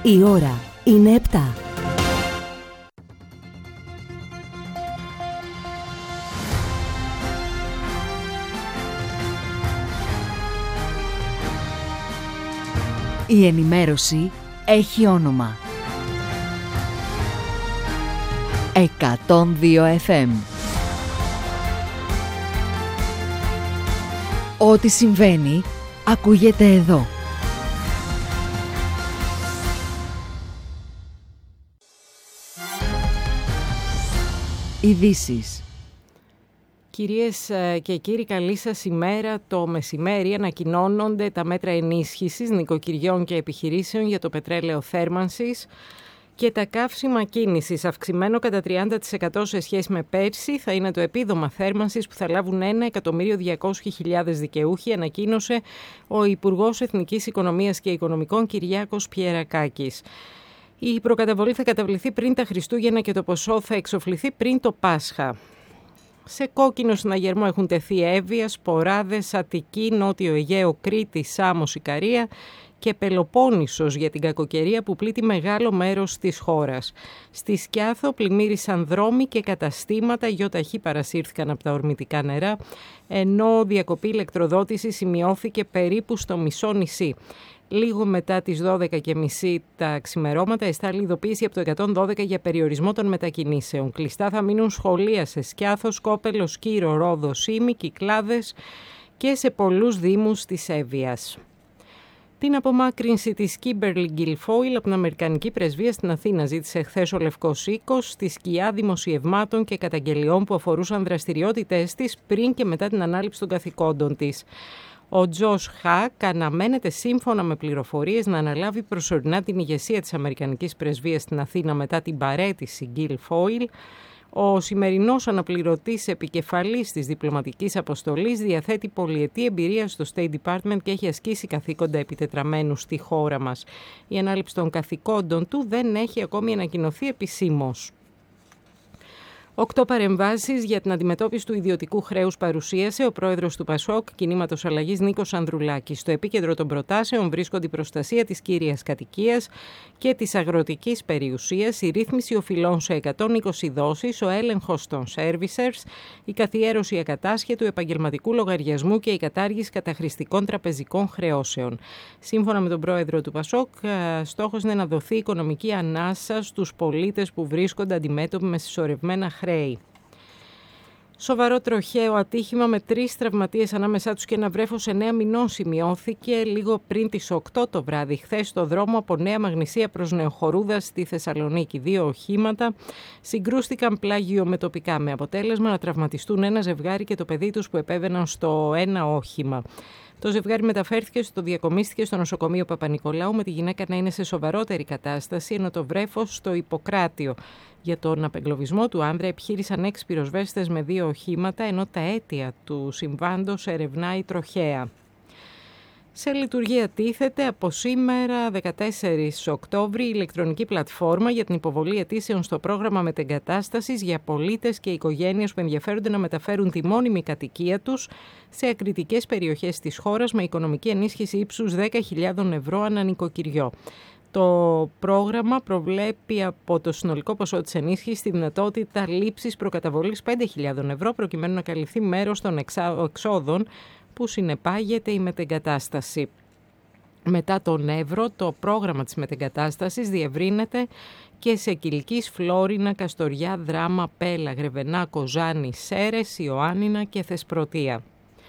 Η ώρα είναι 7. Η ενημέρωση έχει όνομα. 102 FM. Ό,τι συμβαίνει, ακούγεται εδώ. Ειδήσεις. Κυρίες και κύριοι, καλή σας ημέρα. Το μεσημέρι ανακοινώνονται τα μέτρα ενίσχυσης νοικοκυριών και επιχειρήσεων για το πετρέλαιο θέρμανσης και τα καύσιμα κίνησης. Αυξημένο κατά 30% σε σχέση με πέρσι θα είναι το επίδομα θέρμανσης που θα λάβουν 1.200.000 δικαιούχοι, ανακοίνωσε ο Υπουργός Εθνικής Οικονομίας και Οικονομικών Κυριάκος Πιερακάκης. Η προκαταβολή θα καταβληθεί πριν τα Χριστούγεννα και το ποσό θα εξοφληθεί πριν το Πάσχα. Σε κόκκινο συναγερμό έχουν τεθεί Εύβοια, Σποράδες, Αττική, Νότιο Αιγαίο, Κρήτη, Σάμος, Ικαρία και Πελοπόννησος για την κακοκαιρία που πλήττει μεγάλο μέρος της χώρας. Στη Σκιάθο πλημμύρισαν δρόμοι και καταστήματα, ΙΟΤΑΧΗ παρασύρθηκαν από τα ορμητικά νερά, ενώ διακοπή ηλεκτροδότησης σημειώθηκε περίπου στο μισό νησί. Λίγο μετά τις 12.30 τα ξημερώματα εστάλει ειδοποίηση από το 112 για περιορισμό των μετακινήσεων. Κλειστά θα μείνουν σχολεία σε Σκιάθο, Σκόπελο, Σκύρο, Ρόδο, Σύμη, Κυκλάδες και σε πολλούς δήμους της Εύβοιας. Την απομάκρυνση της Κίμπερλι Γκιλφόιλ από την Αμερικανική Πρεσβεία στην Αθήνα ζήτησε χθες ο Λευκός Οίκος στη σκιά δημοσιευμάτων και καταγγελιών που αφορούσαν δραστηριότητες της πριν και μετά την ανάληψη των καθηκόντων της. Ο Τζος Χακ αναμένεται σύμφωνα με πληροφορίες να αναλάβει προσωρινά την ηγεσία της Αμερικανικής Πρεσβείας στην Αθήνα μετά την παραίτηση Γκιλφόιλ. Ο σημερινός αναπληρωτής επικεφαλής της διπλωματικής αποστολής διαθέτει πολυετή εμπειρία στο State Department και έχει ασκήσει καθήκοντα επιτετραμένου στη χώρα μας. Η ανάληψη των καθηκόντων του δεν έχει ακόμη ανακοινωθεί επισήμως. 8 παρεμβάσεις για την αντιμετώπιση του ιδιωτικού χρέους παρουσίασε ο πρόεδρος του ΠΑΣΟΚ, Κινήματος Αλλαγής, Νίκος Ανδρουλάκης. Στο επίκεντρο των προτάσεων βρίσκονται η προστασία της κύριας κατοικίας και της αγροτικής περιουσίας, η ρύθμιση οφειλών σε 120 δόσεις, ο έλεγχος των servicers, η καθιέρωση ακατάσχετου επαγγελματικού λογαριασμού και η κατάργηση καταχρηστικών τραπεζικών χρεώσεων. Σύμφωνα με τον πρόεδρο του ΠΑΣΟΚ, στόχος είναι να δοθεί οικονομική ανάσα στους πολίτες που βρίσκονται αντιμέτωποι με συσσωρευμένα χρέη. Σοβαρό τροχαίο ατύχημα με 3 τραυματίες ανάμεσά τους και ένα βρέφος 9 μηνών σημειώθηκε λίγο πριν τις 8 το βράδυ χθες στο δρόμο από Νέα Μαγνησία προς Νεοχορούδα στη Θεσσαλονίκη. 2 οχήματα συγκρούστηκαν πλάγιο με τοπικά, με αποτέλεσμα να τραυματιστούν ένα ζευγάρι και το παιδί τους που επέβαιναν στο ένα όχημα. Το ζευγάρι διακομίστηκε στο νοσοκομείο Παπα-Νικολάου με τη γυναίκα να είναι σε σοβαρότερη κατάσταση, ενώ το βρέφος στο Ιπποκράτιο. Για τον απεγκλωβισμό του άνδρα επιχείρησαν 6 πυροσβέστες με 2 οχήματα, ενώ τα αίτια του συμβάντος ερευνάει τροχέα. Σε λειτουργία τίθεται από σήμερα 14 Οκτώβρη η ηλεκτρονική πλατφόρμα για την υποβολή αιτήσεων στο πρόγραμμα μετεγκατάστασης για πολίτες και οικογένειες που ενδιαφέρονται να μεταφέρουν τη μόνιμη κατοικία τους σε ακριτικές περιοχές της χώρας με οικονομική ενίσχυση ύψους 10.000 ευρώ ανά νοικοκυριό. Το πρόγραμμα προβλέπει από το συνολικό ποσό της ενίσχυσης τη δυνατότητα λήψης προκαταβολής 5.000 ευρώ προκειμένου να καλυφθεί μέρος των εξόδων που συνεπάγεται η μετεγκατάσταση. Μετά τον Εύρο, το πρόγραμμα της μετεγκατάστασης διευρύνεται και σε Κιλκής, Φλόρινα, Καστοριά, Δράμα, Πέλα, Γρεβενά, Κοζάνη, Σέρες, Ιωάννινα και Θεσπρωτεία.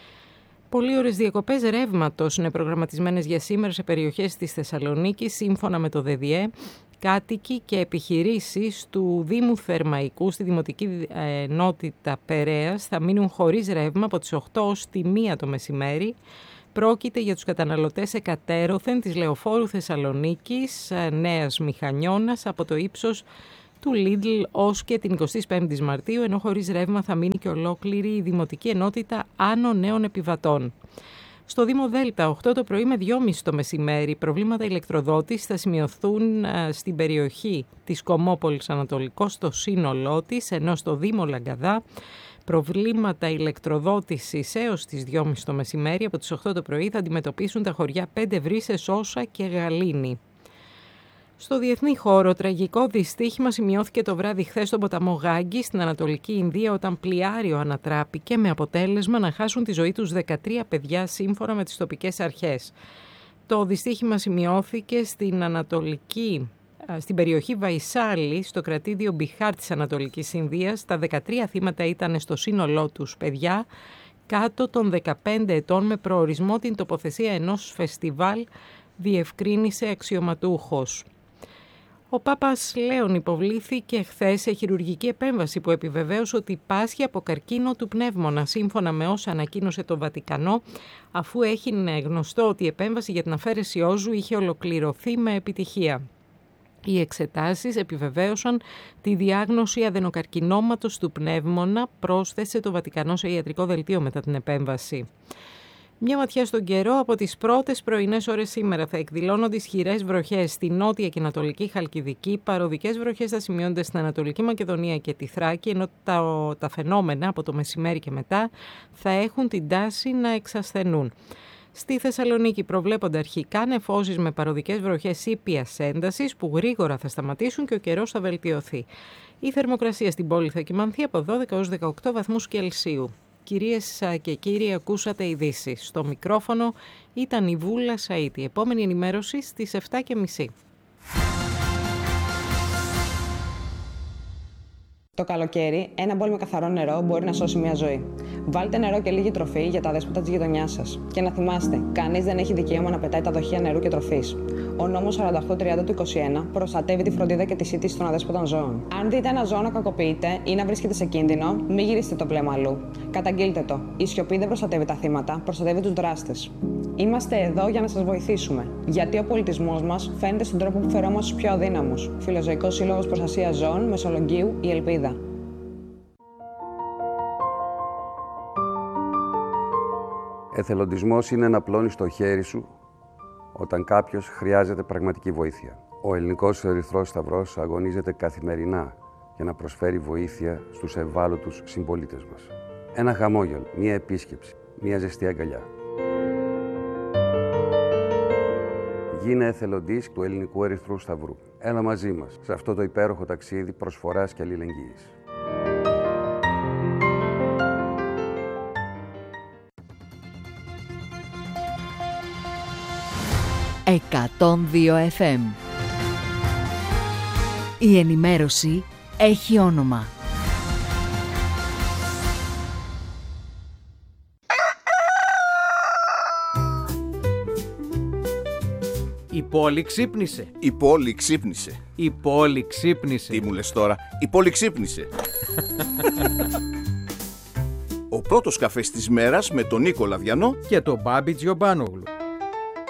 Πολύ ώρες διακοπές ρεύματος είναι προγραμματισμένες για σήμερα σε περιοχές της Θεσσαλονίκης, σύμφωνα με το ΔΔΕ. Κάτοικοι και επιχειρήσεις του Δήμου Θερμαϊκού στη Δημοτική Ενότητα Περαίας θα μείνουν χωρίς ρεύμα από τις 8 ως τη 1 το μεσημέρι. Πρόκειται για τους καταναλωτές εκατέρωθεν της Λεωφόρου Θεσσαλονίκης, Νέας Μηχανιώνας, από το ύψος του Lidl ως και την 25η Μαρτίου, ενώ χωρίς ρεύμα θα μείνει και ολόκληρη η Δημοτική Ενότητα Άνω Νέων Επιβατών. Στο Δήμο Δέλτα, 8 το πρωί με 2.30 το μεσημέρι, προβλήματα ηλεκτροδότησης θα σημειωθούν στην περιοχή της Κομόπολης Ανατολικός στο σύνολό της, ενώ στο Δήμο Λαγκαδά προβλήματα ηλεκτροδότησης έως τις 2.30 το μεσημέρι, από τις 8 το πρωί θα αντιμετωπίσουν τα χωριά 5 Βρύσες, Όσα και Γαλήνη. Στο διεθνή χώρο, τραγικό δυστύχημα σημειώθηκε το βράδυ χθες στον ποταμό Γάγκη, στην Ανατολική Ινδία, όταν πλοιάριο ανατράπηκε με αποτέλεσμα να χάσουν τη ζωή τους 13 παιδιά σύμφωνα με τις τοπικές αρχές. Το δυστύχημα σημειώθηκε στην περιοχή Βαϊσάλη, στο κρατήδιο Μπιχάρ της Ανατολικής Ινδίας. Τα 13 θύματα ήταν στο σύνολό τους παιδιά κάτω των 15 ετών με προορισμό την τοποθεσία ενός φεστιβάλ, διευκρίνησε αξιωματούχος. Ο Πάπας Λέων υποβλήθηκε χθες σε χειρουργική επέμβαση που επιβεβαίωσε ότι πάσχει από καρκίνο του πνεύμονα, σύμφωνα με όσα ανακοίνωσε το Βατικανό, αφού έγινε γνωστό ότι η επέμβαση για την αφαίρεση όζου είχε ολοκληρωθεί με επιτυχία. Οι εξετάσεις επιβεβαίωσαν τη διάγνωση αδενοκαρκινώματος του πνεύμονα, πρόσθεσε το Βατικανό σε ιατρικό δελτίο μετά την επέμβαση. Μια ματιά στον καιρό. Από τις πρώτες πρωινές ώρες σήμερα θα εκδηλώνονται ισχυρές βροχές στη νότια και ανατολική Χαλκιδική. Παροδικές βροχές θα σημειώνονται στην Ανατολική Μακεδονία και τη Θράκη, ενώ τα φαινόμενα από το μεσημέρι και μετά θα έχουν την τάση να εξασθενούν. Στη Θεσσαλονίκη προβλέπονται αρχικά νεφώσεις με παροδικές βροχές ήπιας έντασης που γρήγορα θα σταματήσουν και ο καιρός θα βελτιωθεί. Η θερμοκρασία στην πόλη θα κυμανθεί από 12 έως 18 βαθμούς Κελσίου. Κυρίες και κύριοι, ακούσατε ειδήσεις. Στο μικρόφωνο ήταν η Βούλα Σαΐτη. Επόμενη ενημέρωση στις 7:30. Το καλοκαίρι, ένα μπολ με καθαρό νερό μπορεί να σώσει μια ζωή. Βάλτε νερό και λίγη τροφή για τα δέσποτα της γειτονιάς σας. Και να θυμάστε, κανείς δεν έχει δικαίωμα να πετάει τα δοχεία νερού και τροφής. Ο νόμος 4830 του 21 προστατεύει τη φροντίδα και τη σύντηση των αδέσποτων ζώων. Αν δείτε ένα ζώο να κακοποιείται ή να βρίσκεται σε κίνδυνο, μην γυρίσετε το βλέμμα αλλού. Καταγγείλτε το. Η σιωπή δεν προστατεύει τα θύματα, προστατεύει τους δράστες. Είμαστε εδώ για να σας βοηθήσουμε. Γιατί ο πολιτισμός μας φαίνεται στον τρόπο που φερόμαστε στους πιο αδύναμους. Φιλοζωικός Σύλλογος Προστασίας Ζώων, Μεσολογγίου, η Ελπίδα. Εθελοντισμός είναι να πλώνεις το χέρι σου όταν κάποιος χρειάζεται πραγματική βοήθεια. Ο Ελληνικός Ερυθρός Σταυρός αγωνίζεται καθημερινά για να προσφέρει βοήθεια στους ευάλωτους συμπολίτες μας. Ένα χαμόγελο, μία επίσκεψη, μία ζεστή αγκαλιά. Γίνε εθελοντής του Ελληνικού Ερυθρού Σταυρού. Έλα μαζί μας σε αυτό το υπέροχο ταξίδι προσφοράς και αλληλεγγύης. «102 FM». Η ενημέρωση έχει όνομα. Η πόλη ξύπνησε. Η πόλη ξύπνησε. Η πόλη ξύπνησε. Τι μου λες τώρα, η πόλη ξύπνησε. Ο πρώτος καφές της μέρας με τον Νίκο Λαδιανό και τον Μπάμπη Τζιομπάνογλου.